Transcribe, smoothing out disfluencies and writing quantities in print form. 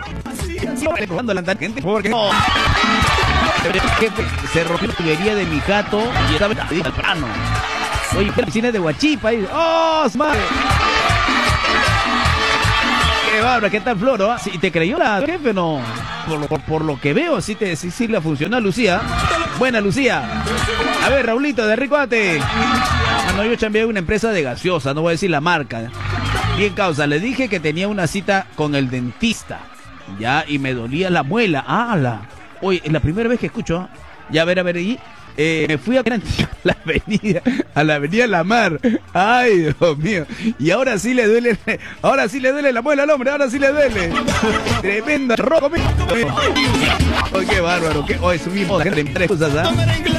Recordando la gente porque no. Se rompió la tubería de mi gato y estaba al plano. Oye, la piscina de Huachipa y ¡oh, madre! ¡Qué bárbaro! ¿Qué tal, Floro? ¿Sí te creyó la jefe no? Por lo que veo, sí le funcionó a Lucía. Buena, Lucía. A ver, Raulito, de Ricoate. Cuando yo chambeé en una empresa de gaseosa, no voy a decir la marca. Bien causa, le dije que tenía una cita con el dentista. Ya, y me dolía la muela. Oye, es la primera vez que escucho. Ya, a ver, y me fui a la avenida La Mar. Ay, Dios mío. Y ahora sí le duele la muela al hombre, ahora sí le duele. Tremendo rojo. Oye, qué bárbaro. Oye, subimos tres cosas, ¿ah?